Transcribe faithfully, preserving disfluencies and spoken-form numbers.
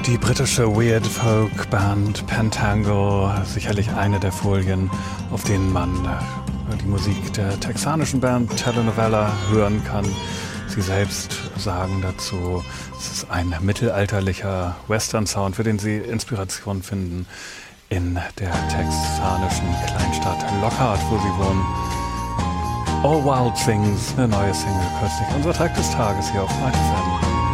Die britische Weird Folk Band Pentangle, sicherlich eine der Folien, auf denen man die Musik der texanischen Band Telenovela hören kann. Sie selbst sagen dazu, es ist ein mittelalterlicher Western-Sound, für den sie Inspiration finden in der texanischen Kleinstadt Lockhart, wo sie wohnen. All Wild Things, eine neue Single, kürzlich unser Tag des Tages hier auf Night F M.